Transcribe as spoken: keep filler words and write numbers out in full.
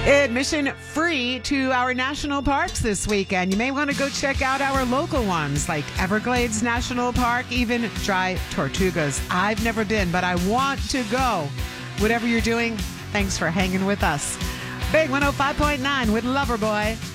Admission free to our national parks this weekend. You may want to go check out our local ones like Everglades National Park, even Dry Tortugas. I've never been, but I want to go. Whatever you're doing, thanks for hanging with us. Big one oh five point nine with Loverboy.